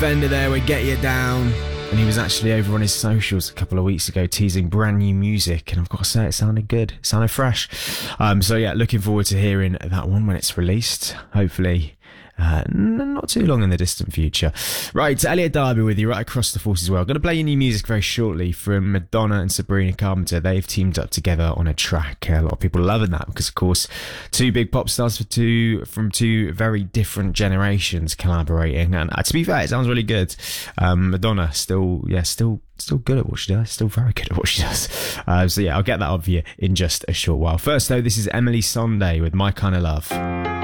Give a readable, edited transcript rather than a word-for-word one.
Fender there with Get You Down. And he was actually over on his socials a couple of weeks ago teasing brand new music, and I've got to say it sounded good, it sounded fresh. So yeah, looking forward to hearing that one when it's released, hopefully not too long in the distant future. Right, Elliot Darby with you right across the force as well. Going to play you new music very shortly from Madonna and Sabrina Carpenter. They've teamed up together on a track. A lot of people loving that because, of course, two big pop stars from two very different generations collaborating. And to be fair, it sounds really good. Madonna still good at what she does. Still very good at what she does. So yeah, I'll get that on for you in just a short while. First, though, this is Emily Sondé with My Kind of Love.